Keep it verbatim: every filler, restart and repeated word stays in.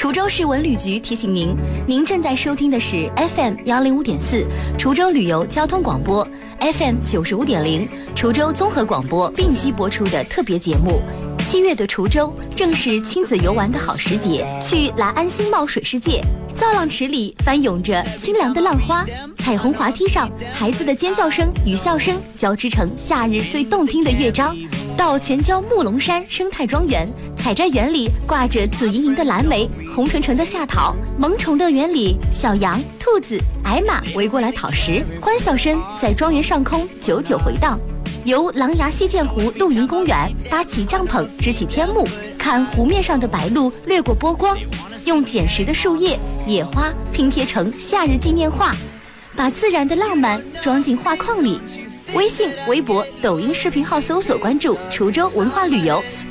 滁州市文旅局提醒您，您正在收听的是 F M 幺零五点四滁州旅游交通广播 ，F M 九十五点零滁州综合广播并机播出的特别节目。七月的滁州正是亲子游玩的好时节，去来安新茂水世界，造浪池里翻涌着清凉的浪花，彩虹滑梯上孩子的尖叫声与笑声交织成夏日最动听的乐章。到全椒木龙山生态庄园，采摘园里挂着紫莹莹的蓝莓，红橙橙的夏桃，萌宠乐园里小羊、兔子、矮马围过来讨食，欢笑声在庄园上空久久回荡。游狼牙溪涧湖露营公园，搭起帐篷支起天幕，看湖面上的白鹭掠过波光，用捡拾的树叶、野花拼贴成夏日纪念画，把自然的浪漫装进画框里。微信、微博、抖音视频号搜索关注滁州文化旅游，